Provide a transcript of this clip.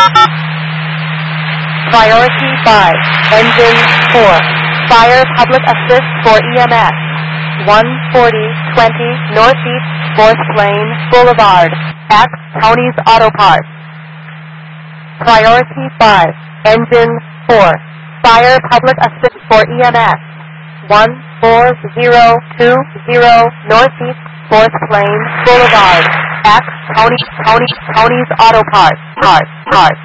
Priority 5, Engine 4, Fire Public Assist for EMS, 14020 Northeast 4th Lane Boulevard, at Tony's Auto Parts. Priority 5, Engine 4, Fire Public Assist for EMS, 14020 Northeast 4th Lane Boulevard, at Tony's Auto Parts.